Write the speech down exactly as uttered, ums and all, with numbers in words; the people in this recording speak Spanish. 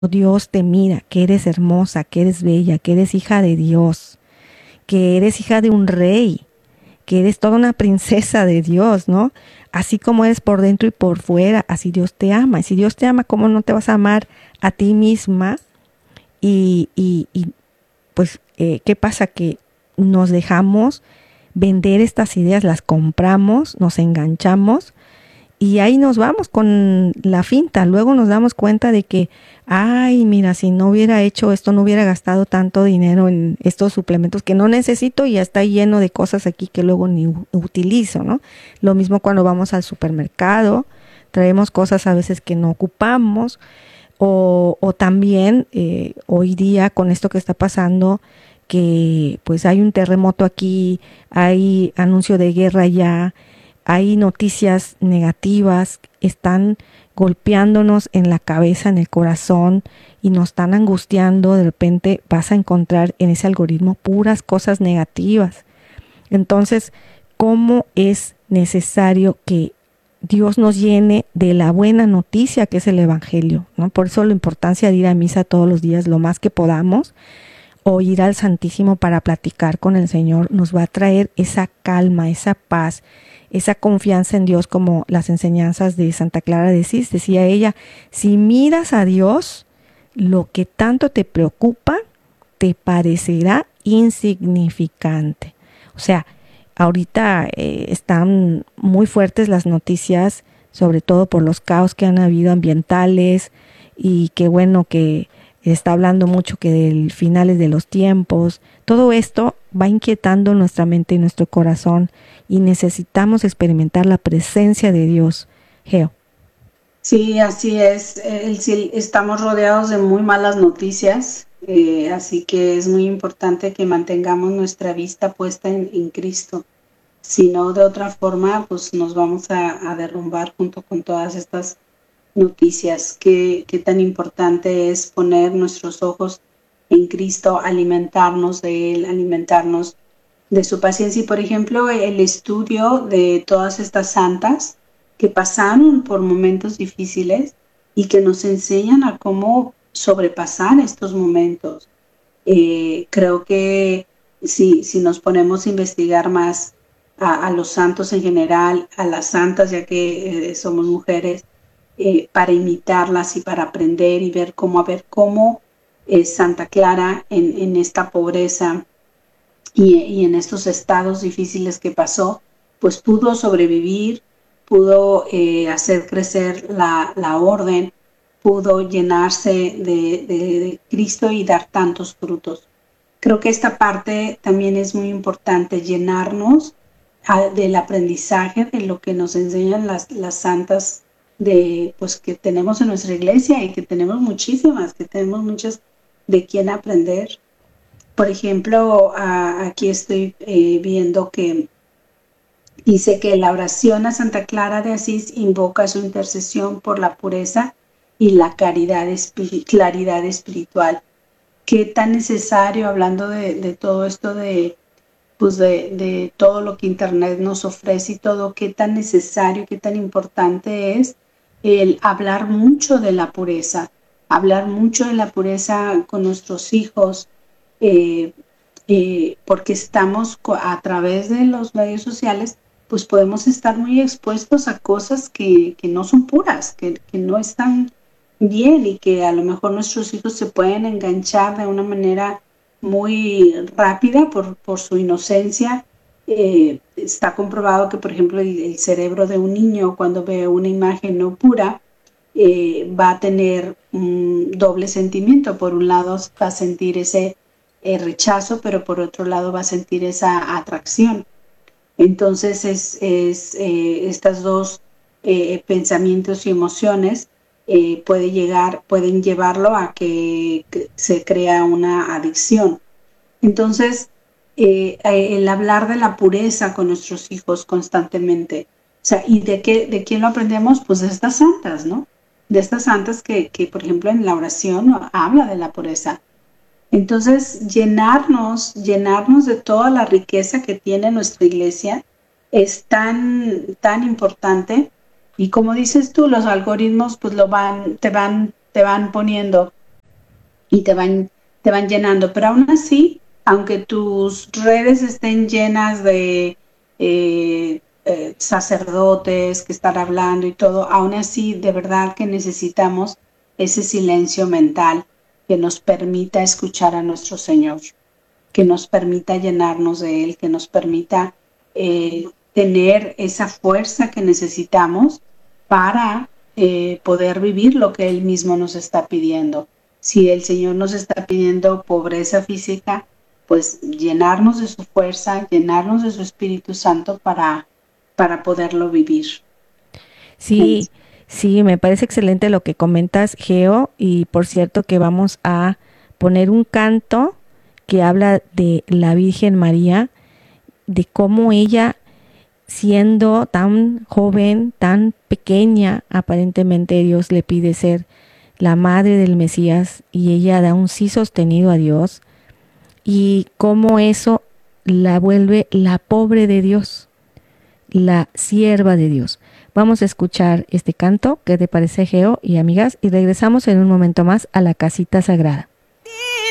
Dios te mira, que eres hermosa, que eres bella, que eres hija de Dios, que eres hija de un rey, que eres toda una princesa de Dios, ¿no? Así como eres por dentro y por fuera, así Dios te ama. Y si Dios te ama, ¿cómo no te vas a amar a ti misma? Y, y, y pues, eh, ¿qué pasa? Que nos dejamos vender estas ideas, las compramos, nos enganchamos y ahí nos vamos con la finta. Luego nos damos cuenta de que, ay, mira, si no hubiera hecho esto, no hubiera gastado tanto dinero en estos suplementos que no necesito y ya está lleno de cosas aquí que luego ni u- utilizo, ¿no? Lo mismo cuando vamos al supermercado, traemos cosas a veces que no ocupamos o, o también eh, hoy día con esto que está pasando, que pues hay un terremoto aquí, hay anuncio de guerra ya, hay noticias negativas, están golpeándonos en la cabeza, en el corazón y nos están angustiando. De repente vas a encontrar en ese algoritmo puras cosas negativas. Entonces, ¿cómo es necesario que Dios nos llene de la buena noticia que es el Evangelio, ¿no? Por eso la importancia de ir a misa todos los días, lo más que podamos, o ir al Santísimo para platicar con el Señor, nos va a traer esa calma, esa paz, esa confianza en Dios, como las enseñanzas de Santa Clara de Sis. Decía ella, si miras a Dios, lo que tanto te preocupa te parecerá insignificante. O sea, ahorita eh, están muy fuertes las noticias, sobre todo por los caos que han habido ambientales y qué bueno que está hablando mucho que del finales de los tiempos. Todo esto va inquietando nuestra mente y nuestro corazón y necesitamos experimentar la presencia de Dios. Geo. Sí, así es. El- sí, estamos rodeados de muy malas noticias, eh, así que es muy importante que mantengamos nuestra vista puesta en, en Cristo. Si no, de otra forma, pues nos vamos a, a derrumbar junto con todas estas noticias. Qué, qué tan importante es poner nuestros ojos en Cristo, alimentarnos de Él, alimentarnos de su paciencia. Y, por ejemplo, el estudio de todas estas santas que pasaron por momentos difíciles y que nos enseñan a cómo sobrepasar estos momentos. Eh, creo que si, si nos ponemos a investigar más a, a los santos en general, a las santas, ya que eh, somos mujeres, eh, para imitarlas y para aprender y ver cómo, a ver cómo eh, Santa Clara en, en esta pobreza y, y en estos estados difíciles que pasó, pues pudo sobrevivir, pudo eh, hacer crecer la, la orden, pudo llenarse de, de, de Cristo y dar tantos frutos. Creo que esta parte también es muy importante, llenarnos a, del aprendizaje de lo que nos enseñan las, las santas de, pues, que tenemos en nuestra iglesia y que tenemos muchísimas, que tenemos muchas de quien aprender. Por ejemplo, a, aquí estoy eh, viendo que dice que la oración a Santa Clara de Asís invoca su intercesión por la pureza y la caridad, claridad espiritual. Qué tan necesario, hablando de, de todo esto de, pues de, de todo lo que Internet nos ofrece y todo, qué tan necesario, qué tan importante es el hablar mucho de la pureza, hablar mucho de la pureza con nuestros hijos, eh, eh, porque estamos a través de los medios sociales, pues podemos estar muy expuestos a cosas que, que no son puras, que, que no están bien y que a lo mejor nuestros hijos se pueden enganchar de una manera muy rápida por, por su inocencia. Eh, está comprobado que, por ejemplo, el, el cerebro de un niño cuando ve una imagen no pura eh, va a tener un doble sentimiento. Por un lado va a sentir ese eh, rechazo, pero por otro lado va a sentir esa atracción. Entonces, es, es eh, estas dos eh, pensamientos y emociones eh, puede llegar, pueden llevarlo a que, que se crea una adicción. Entonces, eh, el hablar de la pureza con nuestros hijos constantemente, o sea, ¿y de qué, de quién lo aprendemos? Pues de estas santas, ¿no? De estas santas que, que por ejemplo, en la oración habla de la pureza. Entonces, llenarnos, llenarnos de toda la riqueza que tiene nuestra iglesia es tan, tan importante. Y como dices tú, los algoritmos pues lo van, te van, te van poniendo. y te van, te van llenando. Pero aún así, aunque tus redes estén llenas de eh, eh, sacerdotes que están hablando y todo, aún así de verdad que necesitamos ese silencio mental que nos permita escuchar a nuestro Señor, que nos permita llenarnos de Él, que nos permita eh, tener esa fuerza que necesitamos para eh, poder vivir lo que Él mismo nos está pidiendo. Si el Señor nos está pidiendo pobreza física, pues llenarnos de su fuerza, llenarnos de su Espíritu Santo para, para poderlo vivir. Sí, sí, me parece excelente lo que comentas, Geo, y por cierto que vamos a poner un canto que habla de la Virgen María, de cómo ella, siendo tan joven, tan pequeña, aparentemente Dios le pide ser la madre del Mesías y ella da un sí sostenido a Dios, y cómo eso la vuelve la pobre de Dios, la sierva de Dios. Vamos a escuchar este canto. ¿Qué te parece, Geo y amigas? Y regresamos en un momento más a la casita sagrada.